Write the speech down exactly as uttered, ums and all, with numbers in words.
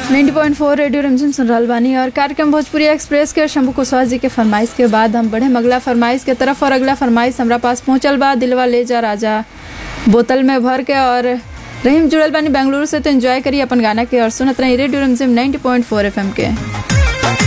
नब्बे पॉइंट चार रेडियो रिमझिम सुन रहल बानी और कार्यक्रम भोजपुरी एक्सप्रेस के शंभू कुशवाहा जी के फरमाइश के बाद हम बढ़े अगला फरमाइश के तरफ। और अगला फरमाइश हमरा पास पहुंचल बा, दिलवा ले जा राजा बोतल में भर के। और रहीम जुड़ल बानी बेंगलुरु से, तो एंजॉय करिए अपन गाना के और सुनत रही रेडियो रिमझिम नब्बे पॉइंट चार एफएम के।